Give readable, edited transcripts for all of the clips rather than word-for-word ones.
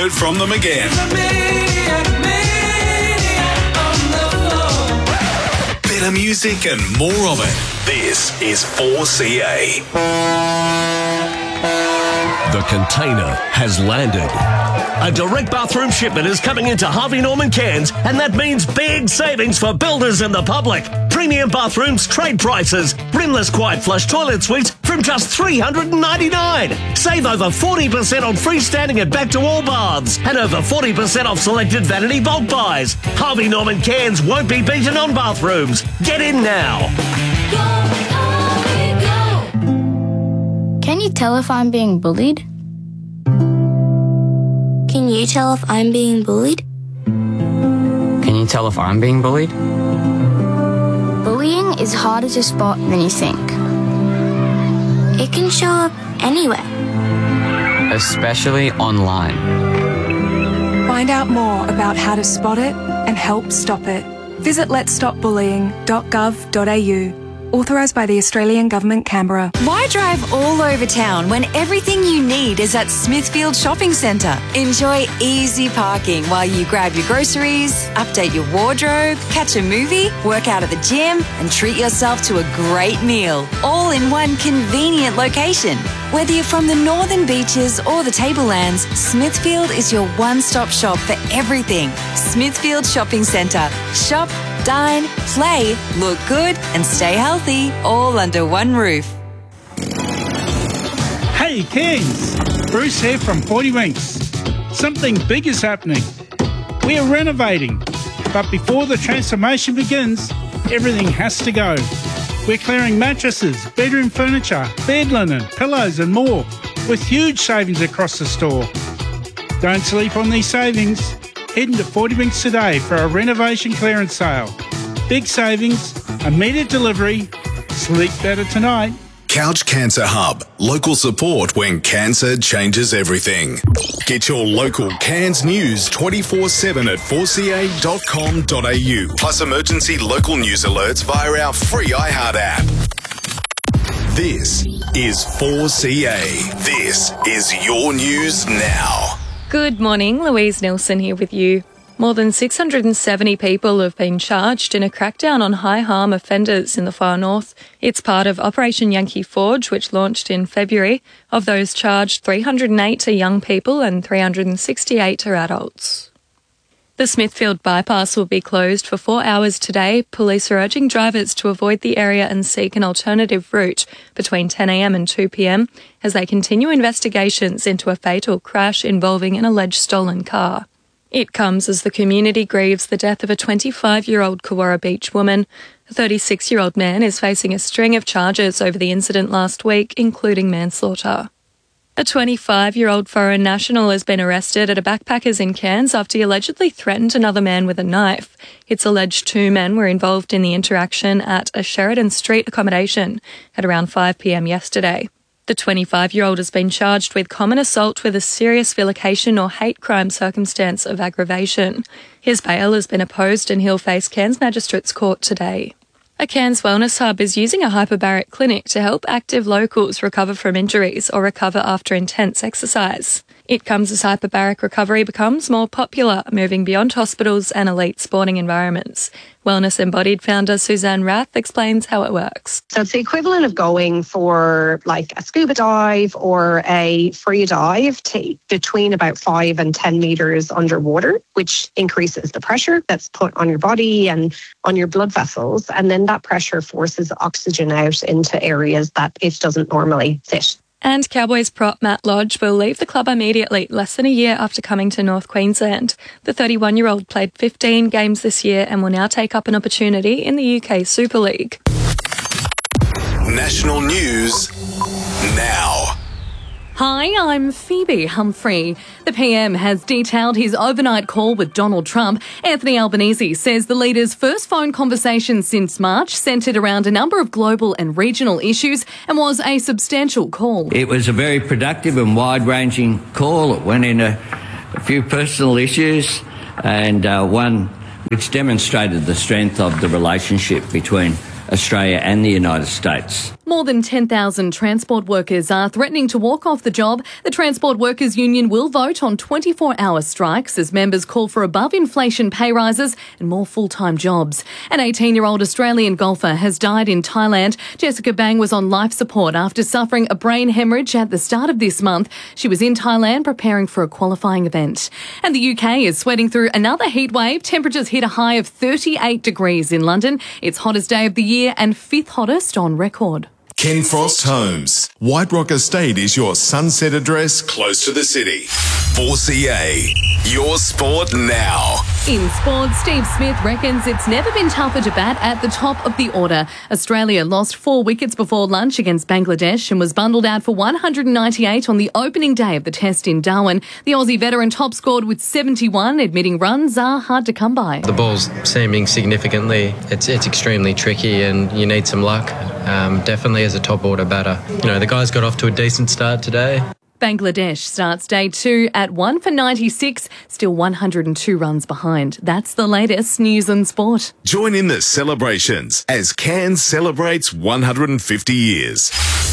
heard from them again. Better music and more of it. This is 4CA. The container has landed. A direct bathroom shipment is coming into Harvey Norman Cairns, and that means big savings for builders and the public. Premium bathrooms, trade prices, rimless quiet flush toilet suites from just $399. Save over 40% on freestanding and back-to-wall baths, and over 40% off selected vanity bulk buys. Harvey Norman Cairns won't be beaten on bathrooms. Get in now. Can you tell if I'm being bullied? Can you tell if I'm being bullied? Can you tell if I'm being bullied? Bullying is harder to spot than you think. It can show up anywhere. Especially online. Find out more about how to spot it and help stop it. Visit letsstopbullying.gov.au. Authorised by the Australian Government, Canberra. Why drive all over town when everything you need is at Smithfield Shopping Centre? Enjoy easy parking while you grab your groceries, update your wardrobe, catch a movie, work out at the gym, and treat yourself to a great meal, all in one convenient location. Whether you're from the Northern Beaches or the Tablelands, Smithfield is your one-stop shop for everything. Smithfield Shopping Centre. Shop, dine, play, look good and stay healthy, all under one roof. Hey Cairns, Bruce here from 40 Winks. Something big is happening. We are renovating, but before the transformation begins, everything has to go. We're clearing mattresses, bedroom furniture, bed linen, pillows and more, with huge savings across the store. Don't sleep on these savings. Head into 40 Winks today for a renovation clearance sale. Big savings, immediate delivery, sleep better tonight. Couch Cancer Hub. Local support when cancer changes everything. Get your local Cairns news 24/7 at 4ca.com.au. Plus emergency local news alerts via our free iHeart app. This is 4CA. This is your news now. Good morning, Louise Nilsson here with you. More than 670 people have been charged in a crackdown on high harm offenders in the far north. It's part of Operation Yankee Forge, which launched in February. Of those charged, 308 are young people and 368 are adults. The Smithfield bypass will be closed for 4 hours today. Police are urging drivers to avoid the area and seek an alternative route between 10 a.m. and 2 p.m. as they continue investigations into a fatal crash involving an alleged stolen car. It comes as the community grieves the death of a 25-year-old Kawara Beach woman. A 36-year-old man is facing a string of charges over the incident last week, including manslaughter. A 25-year-old foreign national has been arrested at a backpackers in Cairns after he allegedly threatened another man with a knife. It's alleged 2 men were involved in the interaction at a Sheridan Street accommodation at around 5 p.m. yesterday. The 25-year-old has been charged with common assault with a serious vilification or hate crime circumstance of aggravation. His bail has been opposed and he'll face Cairns Magistrates Court today. A Cairns Wellness Hub is using a hyperbaric clinic to help active locals recover from injuries or recover after intense exercise. It comes as hyperbaric recovery becomes more popular, moving beyond hospitals and elite sporting environments. Wellness Embodied founder Suzanne Rath explains how it works. So it's the equivalent of going for like a scuba dive or a free dive to between about 5 and 10 metres underwater, which increases the pressure that's put on your body and on your blood vessels. And then that pressure forces oxygen out into areas that it doesn't normally sit. And Cowboys prop Matt Lodge will leave the club immediately, less than a year after coming to North Queensland. The 31-year-old played 15 games this year and will now take up an opportunity in the UK Super League. National news now. Hi, I'm Phoebe Humphrey. The PM has detailed his overnight call with Donald Trump. Anthony Albanese says the leader's first phone conversation since March centred around a number of global and regional issues and was a substantial call. It was a very productive and wide-ranging call. It went into a few personal issues and one which demonstrated the strength of the relationship between Australia and the United States. More than 10,000 transport workers are threatening to walk off the job. The Transport Workers Union will vote on 24-hour strikes as members call for above-inflation pay rises and more full-time jobs. An 18-year-old Australian golfer has died in Thailand. Jessica Bang was on life support after suffering a brain hemorrhage at the start of this month. She was in Thailand preparing for a qualifying event. And the UK is sweating through another heat wave. Temperatures hit a high of 38 degrees in London. It's hottest day of the year and fifth hottest on record. Ken Frost Homes. White Rock Estate is your sunset address close to the city. 4CA, your sport now. In sport, Steve Smith reckons it's never been tougher to bat at the top of the order. Australia lost 4 wickets before lunch against Bangladesh and was bundled out for 198 on the opening day of the test in Darwin. The Aussie veteran top scored with 71, admitting runs are hard to come by. The ball's seaming significantly. It's extremely tricky and you need some luck. Definitely as a top order batter. You know, the guys got off to a decent start today. Bangladesh starts day 2 at 1 for 96, still 102 runs behind. That's the latest news and sport. Join in the celebrations as Cairns celebrates 150 years.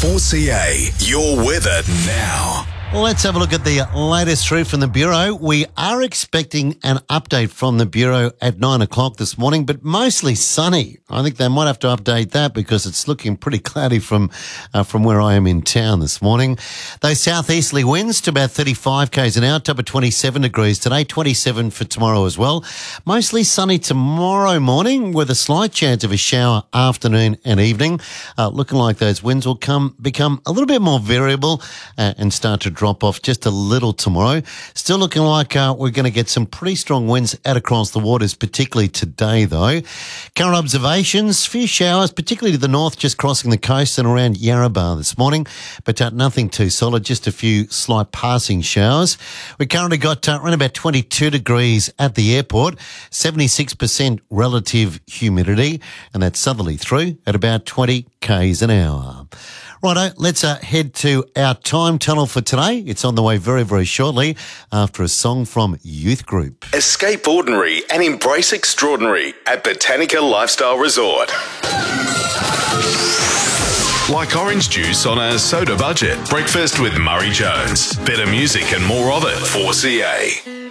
4CA, your weather now. Let's have a look at the latest through from the Bureau. We are expecting an update from the Bureau at 9 o'clock this morning, but mostly sunny. I think they might have to update that because it's looking pretty cloudy from where I am in town this morning. Those southeasterly winds to about 35 k's an hour, top of 27 degrees today, 27 for tomorrow as well. Mostly sunny tomorrow morning with a slight chance of a shower afternoon and evening. Looking like those winds will become a little bit more variable and start to drop off just a little tomorrow. Still looking like we're going to get some pretty strong winds out across the waters, particularly today though. Current observations, few showers, particularly to the north, just crossing the coast and around Yarrabah this morning, but nothing too solid, just a few slight passing showers. We currently got around about 22 degrees at the airport, 76% relative humidity, and that's southerly through at about 20 k's an hour. Righto, let's head to our time tunnel for today. It's on the way very, very shortly after a song from Youth Group. Escape ordinary and embrace extraordinary at Botanica Lifestyle Resort. Like orange juice on a soda budget. Breakfast with Murray Jones. Better music and more of it. 4CA.